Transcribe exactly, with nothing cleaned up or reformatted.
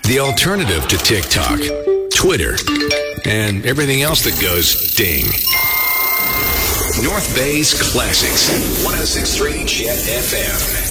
The alternative to TikTok, Twitter, and everything else that goes ding. North Bay's Classics, one oh six point three Jet F M.